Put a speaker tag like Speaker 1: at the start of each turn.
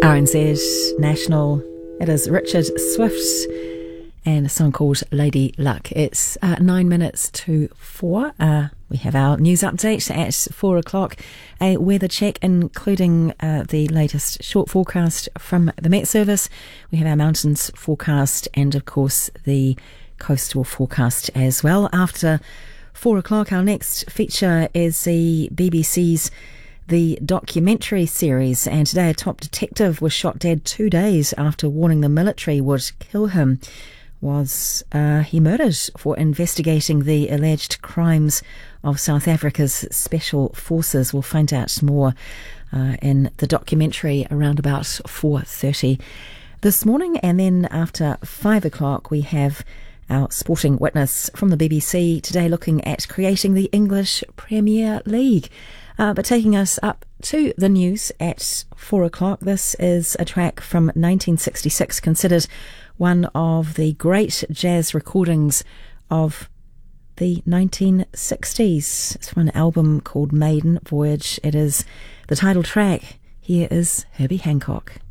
Speaker 1: RNZ National. It is Richard Swift and a song called Lady Luck. It's 9 minutes to 4. We have our news update at 4 o'clock, a weather check including the latest short forecast from the Met Service. We have our mountains forecast and of course the coastal forecast as well. After 4 o'clock, our next feature is the BBC's The Documentary series, and today a top detective was shot dead 2 days after warning the military would kill him. Was he murdered for investigating the alleged crimes of South Africa's special forces? We'll find out more in the documentary around about 4:30 this morning. And then after 5 o'clock we have our sporting witness from the BBC today, looking at creating the English Premier League. But taking us up to the news at 4 o'clock, this is a track from 1966, considered one of the great jazz recordings of the 1960s. It's from an album called Maiden Voyage. It is the title track. Here is Herbie Hancock.